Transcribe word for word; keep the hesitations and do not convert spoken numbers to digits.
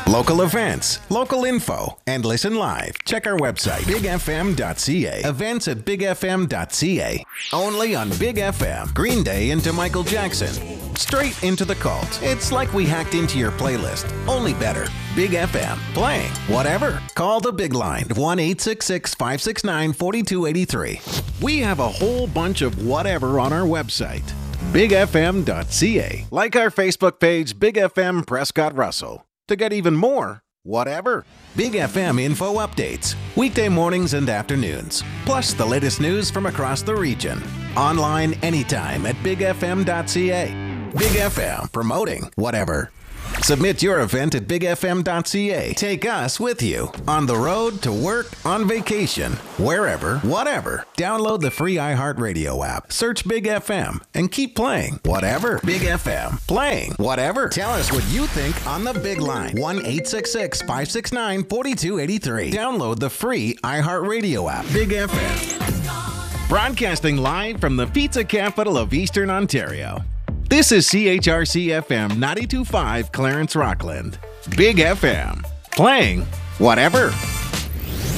Local events, local info, and listen live. Check our website, big f m dot c a. Events at big f m dot c a. Only on Big F M. Green Day into Michael Jackson. Straight into the cult. It's like we hacked into your playlist, only better. Big F M, playing whatever. Call the big line, one eight six six, five six nine, four two eight three. We have a whole bunch of whatever on our website, big f m dot c a. Like our Facebook page, Big F M Prescott Russell, to get even more whatever. Big F M info updates, weekday mornings and afternoons, plus the latest news from across the region. Online anytime at big f m dot c a. Big F M, promoting whatever. Submit your event at big f m dot c a. Take us with you on the road, to work, on vacation, wherever, whatever. Download the free iHeartRadio app. Search Big F M and keep playing whatever. Big F M, playing whatever. Tell us what you think on the big line. one eight six six, five six nine, four two eight three. Download the free iHeartRadio app. Big F M. Broadcasting live from the pizza capital of Eastern Ontario. This is C H R C F M ninety-two point five Clarence Rockland. Big F M. Playing whatever.